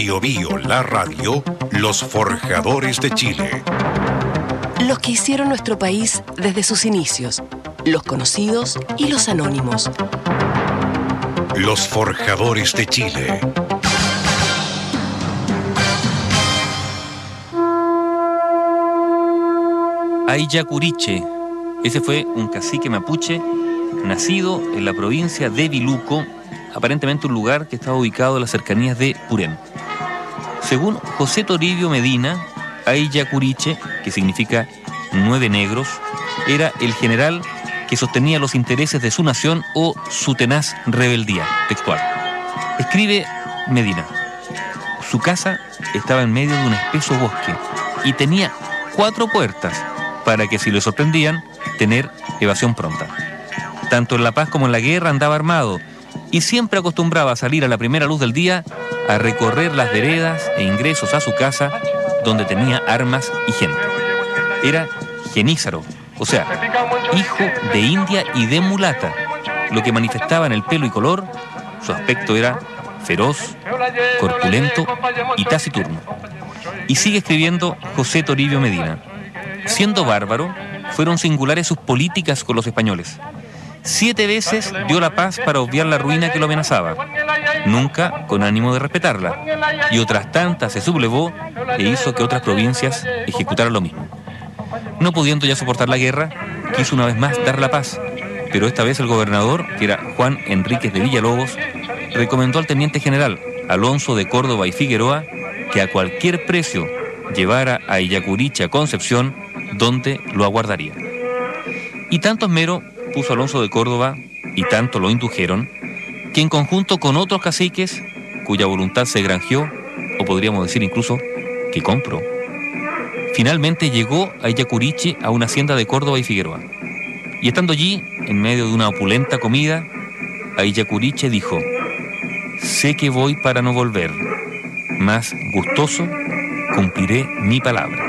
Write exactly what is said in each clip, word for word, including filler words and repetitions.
Bio Bio, la radio, los forjadores de Chile. Los que hicieron nuestro país desde sus inicios, los conocidos y los anónimos. Los forjadores de Chile. Ayllacuriche. Ese fue un cacique mapuche nacido en la provincia de Biluco, aparentemente un lugar que estaba ubicado en las cercanías de Purén. Según José Toribio Medina, Ayllacuriche, que significa nueve negros, era el general que sostenía los intereses de su nación o su tenaz rebeldía, textual. Escribe Medina: su casa estaba en medio de un espeso bosque y tenía cuatro puertas para que, si le sorprendían, tener evasión pronta. Tanto en la paz como en la guerra andaba armado y siempre acostumbraba a salir a la primera luz del día a recorrer las veredas e ingresos a su casa donde tenía armas y gente. Era genízaro, o sea, hijo de india y de mulata, lo que manifestaba en el pelo y color. Su aspecto era feroz, corpulento y taciturno. Y sigue escribiendo José Toribio Medina: siendo bárbaro, fueron singulares sus políticas con los españoles. Siete veces dio la paz para obviar la ruina que lo amenazaba, nunca con ánimo de respetarla, y otras tantas se sublevó e hizo que otras provincias ejecutaran lo mismo. No pudiendo ya soportar la guerra, quiso una vez más dar la paz, pero esta vez el gobernador, que era Juan Enríquez de Villalobos, recomendó al teniente general Alonso de Córdoba y Figueroa que a cualquier precio llevara a Ayllacuriche a Concepción, donde lo aguardaría. Y tanto esmero puso Alonso de Córdoba, y tanto lo indujeron, que en conjunto con otros caciques, cuya voluntad se granjeó, o podríamos decir incluso que compró, finalmente llegó a Ayllacuriche, a una hacienda de Córdoba y Figueroa. Y estando allí, en medio de una opulenta comida, Ayllacuriche dijo: sé que voy para no volver, mas gustoso cumpliré mi palabra.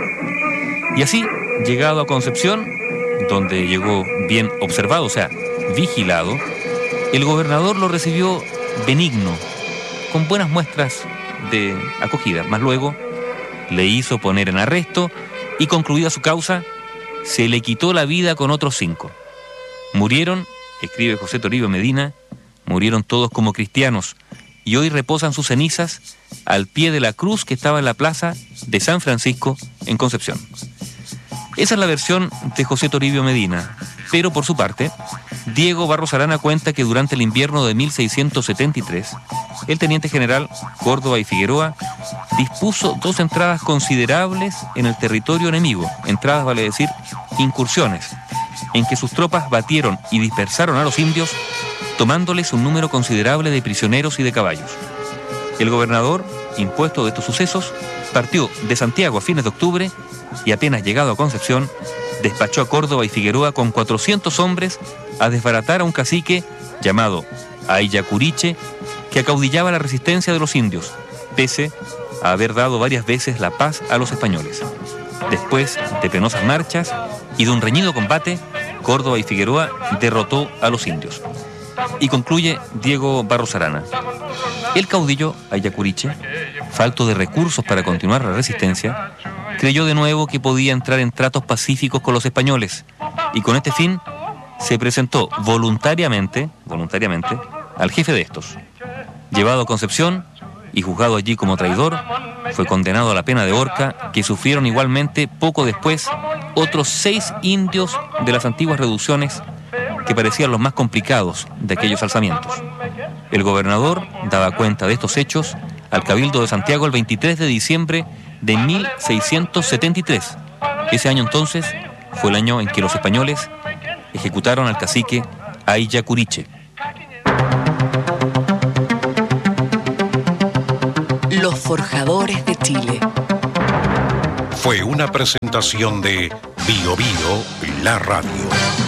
Y así, llegado a Concepción, donde llegó bien observado, o sea, vigilado, el gobernador lo recibió benigno, con buenas muestras de acogida, mas luego le hizo poner en arresto y, concluida su causa, se le quitó la vida con otros cinco. Murieron, escribe José Toribio Medina, murieron todos como cristianos, y hoy reposan sus cenizas al pie de la cruz que estaba en la plaza de San Francisco en Concepción. Esa es la versión de José Toribio Medina, pero por su parte, Diego Barros Arana cuenta que durante el invierno de mil seiscientos setenta y tres, el teniente general Córdoba y Figueroa dispuso dos entradas considerables en el territorio enemigo, entradas vale decir incursiones, en que sus tropas batieron y dispersaron a los indios, tomándoles un número considerable de prisioneros y de caballos. El gobernador, impuesto de estos sucesos, partió de Santiago a fines de octubre y, apenas llegado a Concepción, despachó a Córdoba y Figueroa con cuatrocientos hombres a desbaratar a un cacique llamado Ayllacuriche, que acaudillaba la resistencia de los indios, pese a haber dado varias veces la paz a los españoles. Después de penosas marchas y de un reñido combate, Córdoba y Figueroa derrotó a los indios. Y concluye Diego Barros Arana: el caudillo Ayllacuriche, falto de recursos para continuar la resistencia, creyó de nuevo que podía entrar en tratos pacíficos con los españoles, y con este fin se presentó voluntariamente, voluntariamente al jefe de estos. Llevado a Concepción y juzgado allí como traidor, fue condenado a la pena de horca, que sufrieron igualmente poco después otros seis indios de las antiguas reducciones, que parecían los más complicados de aquellos alzamientos. El gobernador daba cuenta de estos hechos al Cabildo de Santiago el veintitrés de diciembre de mil seiscientos setenta y tres. Ese año entonces fue el año en que los españoles ejecutaron al cacique Ayllacuriche. Los forjadores de Chile. Fue una presentación de Bio Bio, la radio.